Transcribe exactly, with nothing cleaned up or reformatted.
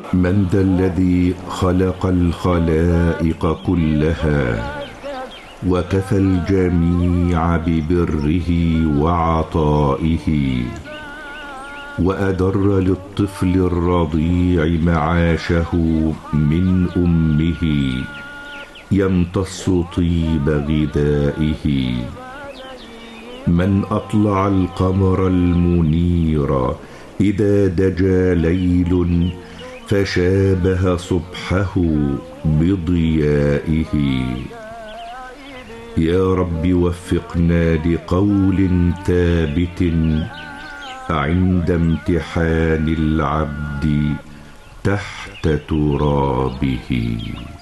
من ذا الذي خلق الخلائق كلها وكفى الجميع ببره وعطائه، وأدر للطفل الرضيع معاشه من أمه يمتص طيب غذائه. من أطلع القمر المنير إذا دجى ليل فشابه صبحه بضيائه. يا رب وفقنا لقول ثابت عند امتحان العبد تحت ترابه.